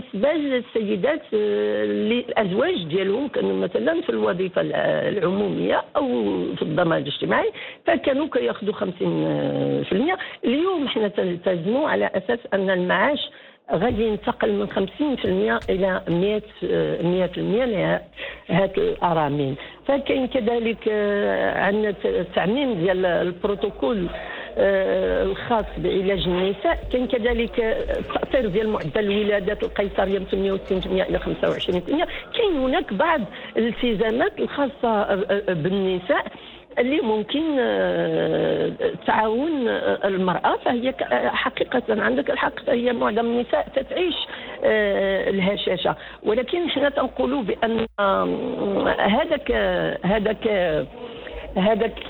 بالنسبه للسيدات اللي الازواج ديالهم كانوا مثلا في الوظيفه العموميه او في الضمان الاجتماعي، فكانوا كياخذوا 50%. اليوم حنا تلتزموا على اساس ان المعاش غادي ينتقل من 50% الى 100% لهذه الارامل. فكاين كذلك عندنا التعميم ديال البروتوكول الخاص بعلاج النساء، كاين كذلك التأطير ديال معدل الولادات القيصريه من 68% الى 25%. كاين هناك بعض الالتزامات الخاصه بالنساء اللي ممكن تعاون المرأة، فهي حقيقة عندك الحق، فهي معظم النساء تتعيش الهشاشة، ولكن حنا تنقولوا بأن هذاك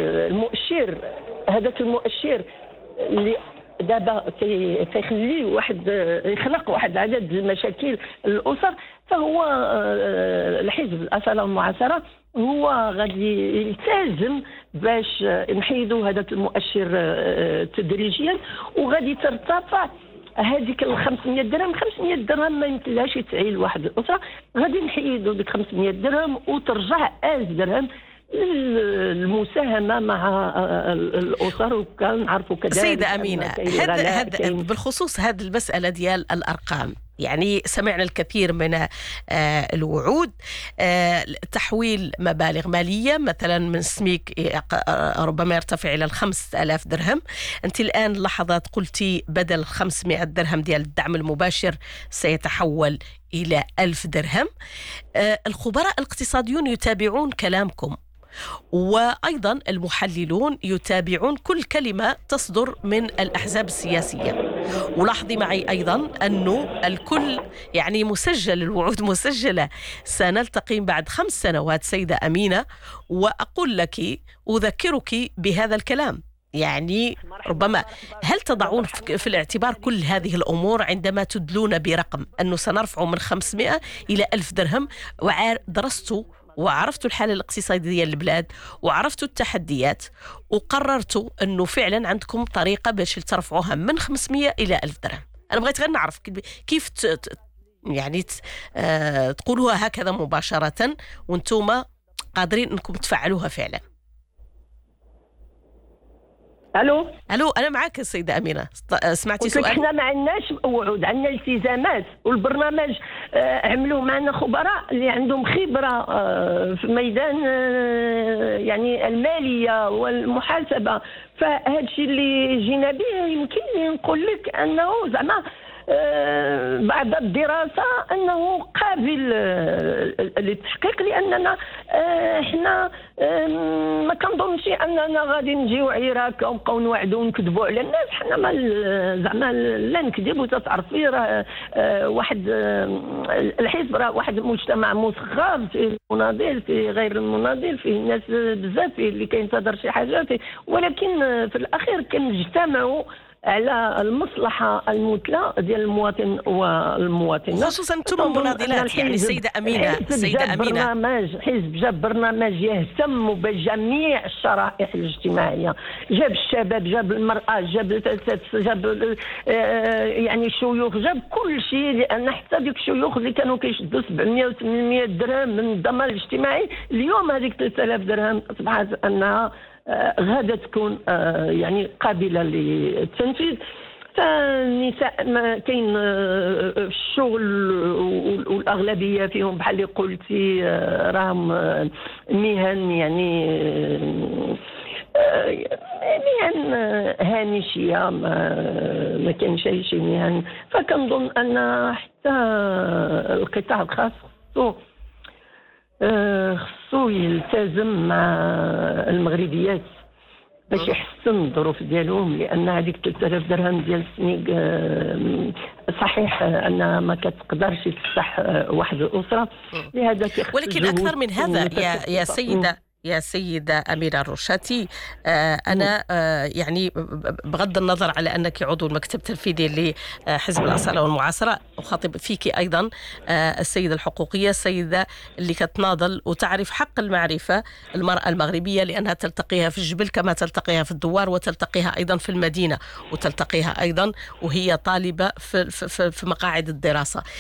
المؤشر اللي دابا تيخلي يخلق واحد العدد المشاكل الاسر، فهو الحزب الاصاله والمعاصره هو غادي يلتزم باش نحيدوا هذاك المؤشر تدريجيا، وغادي ترتفع هذيك ال 500 درهم. 500 درهم ما يمكنلهاش يتعيل واحد الاسره، غادي نحيدوا ديك 500 درهم وترجع 1000 درهم المساهمه مع الاسر. وكنعرفوا كذلك سيدة أمينة، بالخصوص هذه المسألة ديال الأرقام، يعني سمعنا الكثير من الوعود، تحويل مبالغ مالية مثلا من سميك ربما يرتفع إلى 5000 درهم. أنت الآن لحظات قلتي بدل 500 درهم ديال الدعم المباشر سيتحول إلى 1000 درهم. الخبراء الاقتصاديون يتابعون كلامكم، وأيضا المحللون يتابعون كل كلمة تصدر من الأحزاب السياسية. ولاحظي معي أيضا أنه الكل يعني مسجل، الوعود مسجلة. سنلتقي بعد 5 سنوات سيدة أمينة وأقول لك أذكرك بهذا الكلام. يعني ربما هل تضعون في الاعتبار كل هذه الأمور عندما تدلون برقم أنه سنرفع من 500 إلى 1000 درهم؟ ودرستوا وعرفتوا الحالة الاقتصادية للبلاد وعرفتوا التحديات وقررتوا أنه فعلا عندكم طريقة باش ترفعوها من 500 إلى 1000 درهم. أنا بغيت غير نعرف كيف يعني تقولوها هكذا مباشرة وانتم قادرين أنكم تفعلوها فعلا. الو انا معك السيده امينه، سمعتي سؤال؟ احنا ما عندناش وعود، عندنا التزامات، والبرنامج عملوا معنا خبراء اللي عندهم خبره في ميدان يعني الماليه والمحاسبه. فهذا الشيء اللي جينا به يمكن نقول لك انه زعما بعد الدراسة أنه قابل للتحقيق، لأننا احنا ما كنظنش أننا غادي نجيو عراك ونبقاو نوعدوا ونكذبوا على الناس. حنا ما زعما لا نكذب، وتتعرفي راه واحد الحزب راه واحد المجتمع مصغر، فيه المناضل، فيه غير المناضل، فيه الناس بزاف، فيه اللي كينتظر شي حاجة، ولكن في الأخير كنجتمعوا على المصلحة المثلى ديال المواطن والمواطنة، خصوصا انتم مناضلات. يعني سيدة أمينة، حزب جاب برنامج يهتم بجميع الشرائح الاجتماعية، جاب الشباب، جاب المرأة، جاب جاب يعني الشيوخ، جاب كل شيء. لأن حتى ديك الشيوخ اللي كانوا كيشدوا 700 و 800 درهم من الضمان الاجتماعي، اليوم هذيك 3000 درهم أصبحت أنها غادة تكون يعني قابلة للتنفيذ. فالنساء كاين الشغل والأغلبية فيهم بحال اللي قلتي راهم مهن يعني مهن هامشية، ما كانش شي مهن. فكنظن أن حتى القطاع الخاص خصو يلتزم مع المغربيات باش يحسن الظروف ديالهم، لان هذيك 3000 درهم ديال السنيق صحيح انها ما كتقدرش تفتح واحد الاسره، لهذا ولكن اكثر من هذا يا سيدة أميرة الرشاتي. أنا يعني بغض النظر على أنك عضو المكتب التنفيذي لحزب الأصالة والمعاصرة، أخاطب فيك أيضا السيدة الحقوقية، السيدة اللي كتناضل وتعرف حق المعرفة المرأة المغربية، لأنها تلتقيها في الجبل كما تلتقيها في الدوار، وتلتقيها أيضا في المدينة، وتلتقيها أيضا وهي طالبة في مقاعد الدراسة.